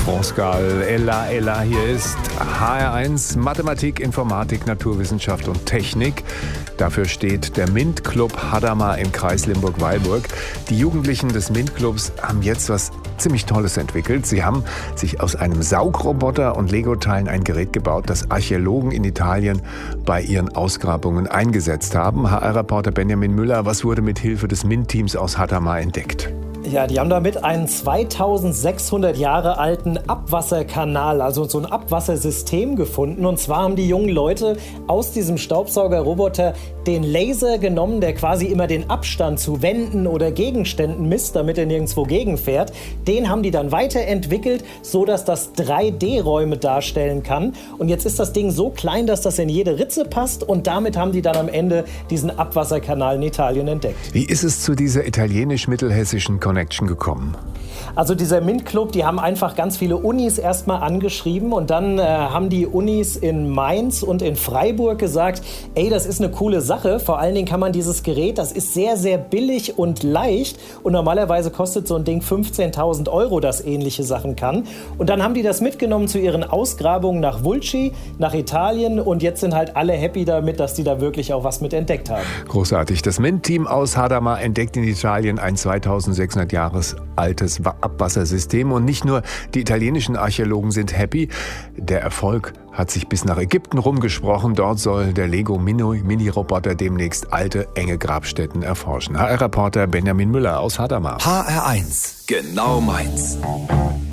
France Gall, Ella, hier ist HR1 Mathematik, Informatik, Naturwissenschaft und Technik. Dafür steht der MINT-Club Hadamar im Kreis Limburg-Weilburg. Die Jugendlichen des MINT-Clubs haben jetzt was ziemlich Tolles entwickelt. Sie haben sich aus einem Saugroboter und Lego-Teilen ein Gerät gebaut, das Archäologen in Italien bei ihren Ausgrabungen eingesetzt haben. HR-Reporter Benjamin Müller, was wurde mit Hilfe des MINT-Teams aus Hadamar entdeckt? Ja, die haben damit einen 2600 Jahre alten Abwasserkanal, also so ein Abwassersystem gefunden. Und zwar haben die jungen Leute aus diesem Staubsaugerroboter den Laser genommen, der quasi immer den Abstand zu Wänden oder Gegenständen misst, damit er nirgendwo gegenfährt. Den haben die dann weiterentwickelt, so dass das 3D-Räume darstellen kann. Und jetzt ist das Ding so klein, dass das in jede Ritze passt. Und damit haben die dann am Ende diesen Abwasserkanal in Italien entdeckt. Wie ist es zu dieser italienisch-mittelhessischen Connection gekommen? Also dieser MINT-Club, die haben einfach ganz viele Unis erstmal angeschrieben und dann haben die Unis in Mainz und in Freiburg gesagt, ey, das ist eine coole Sache, vor allen Dingen kann man dieses Gerät, das ist sehr, sehr billig und leicht und normalerweise kostet so ein Ding 15.000 €, das ähnliche Sachen kann. Und dann haben die das mitgenommen zu ihren Ausgrabungen nach Vulci, nach Italien und jetzt sind halt alle happy damit, dass die da wirklich auch was mit entdeckt haben. Großartig. Das MINT-Team aus Hadamar entdeckt in Italien ein 2600 Jahre altes Abwassersystem. Und nicht nur die italienischen Archäologen sind happy. Der Erfolg hat sich bis nach Ägypten rumgesprochen. Dort soll der Lego-Mini-Roboter demnächst alte, enge Grabstätten erforschen. HR-Reporter Benjamin Müller aus Hadamar. HR1, genau meins.